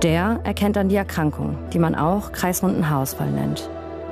Der erkennt dann die Erkrankung, die man auch kreisrunden Haarausfall nennt.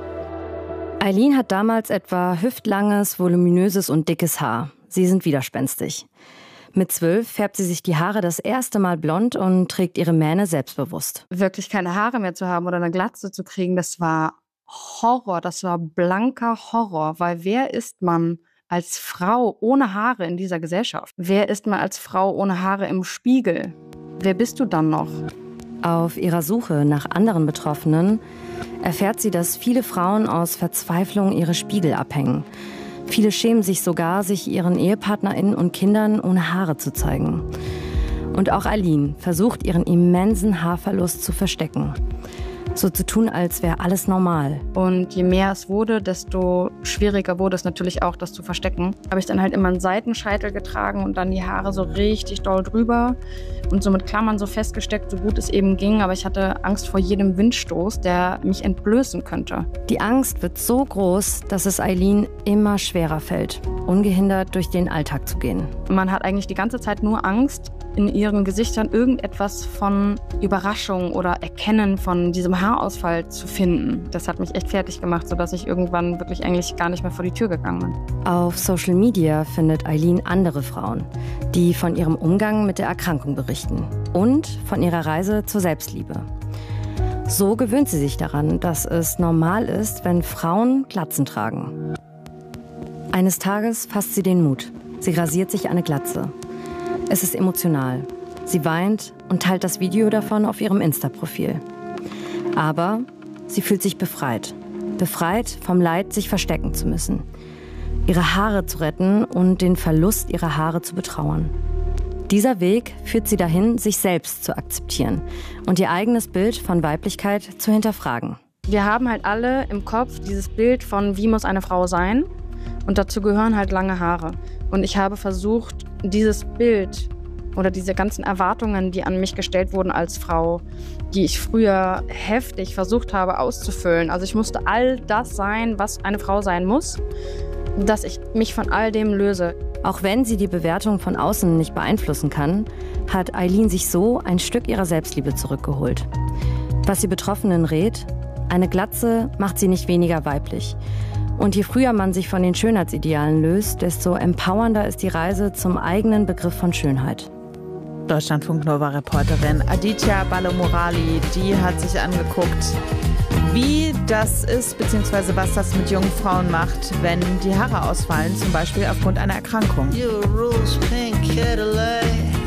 Eileen hat damals etwa hüftlanges, voluminöses und dickes Haar. Sie sind widerspenstig. Mit 12 färbt sie sich die Haare das erste Mal blond und trägt ihre Mähne selbstbewusst. Wirklich keine Haare mehr zu haben oder eine Glatze zu kriegen, das war Horror, das war blanker Horror. Weil wer ist man als Frau ohne Haare in dieser Gesellschaft? Wer ist man als Frau ohne Haare im Spiegel? Wer bist du dann noch? Auf ihrer Suche nach anderen Betroffenen erfährt sie, dass viele Frauen aus Verzweiflung ihre Spiegel abhängen. Viele schämen sich sogar, sich ihren EhepartnerInnen und Kindern ohne Haare zu zeigen. Und auch Eileen versucht, ihren immensen Haarverlust zu verstecken. So zu tun, als wäre alles normal. Und je mehr es wurde, desto schwieriger wurde es natürlich auch, das zu verstecken. Habe ich dann halt immer einen Seitenscheitel getragen und dann die Haare so richtig doll drüber und so mit Klammern so festgesteckt, so gut es eben ging. Aber ich hatte Angst vor jedem Windstoß, der mich entblößen könnte. Die Angst wird so groß, dass es Eileen immer schwerer fällt, ungehindert durch den Alltag zu gehen. Man hat eigentlich die ganze Zeit nur Angst, in ihren Gesichtern irgendetwas von Überraschung oder Erkennen von diesem Haarausfall zu finden. Das hat mich echt fertig gemacht, sodass ich irgendwann wirklich eigentlich gar nicht mehr vor die Tür gegangen bin. Auf Social Media findet Eileen andere Frauen, die von ihrem Umgang mit der Erkrankung berichten und von ihrer Reise zur Selbstliebe. So gewöhnt sie sich daran, dass es normal ist, wenn Frauen Glatzen tragen. Eines Tages fasst sie den Mut. Sie rasiert sich eine Glatze. Es ist emotional. Sie weint und teilt das Video davon auf ihrem Insta-Profil. Aber sie fühlt sich befreit. Befreit vom Leid, sich verstecken zu müssen. Ihre Haare zu retten und den Verlust ihrer Haare zu betrauern. Dieser Weg führt sie dahin, sich selbst zu akzeptieren und ihr eigenes Bild von Weiblichkeit zu hinterfragen. Wir haben halt alle im Kopf dieses Bild von, wie muss eine Frau sein? Und dazu gehören halt lange Haare. Und ich habe versucht, dieses Bild oder diese ganzen Erwartungen, die an mich gestellt wurden als Frau, die ich früher heftig versucht habe auszufüllen. Also ich musste all das sein, was eine Frau sein muss, dass ich mich von all dem löse. Auch wenn sie die Bewertung von außen nicht beeinflussen kann, hat Eileen sich so ein Stück ihrer Selbstliebe zurückgeholt. Was sie Betroffenen rät: Eine Glatze macht sie nicht weniger weiblich. Und je früher man sich von den Schönheitsidealen löst, desto empowernder ist die Reise zum eigenen Begriff von Schönheit. Deutschlandfunk-Nova-Reporterin Aditya Balomorali, die hat sich angeguckt, wie das ist, beziehungsweise was das mit jungen Frauen macht, wenn die Haare ausfallen, zum Beispiel aufgrund einer Erkrankung. You're a rose pink Cadillac.